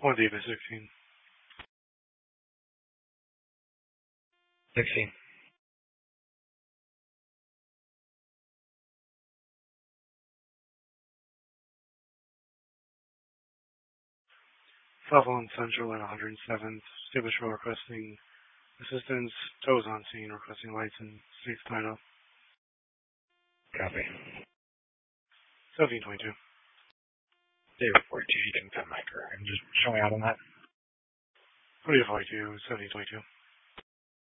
1 deep is 16. 16. Southland Central at 107th. Steel Patrol requesting assistance. Toes on scene requesting lights and 690. Copy. 1722. David 42, you can pen my career and just show me out on that. 20 to 42, 1722.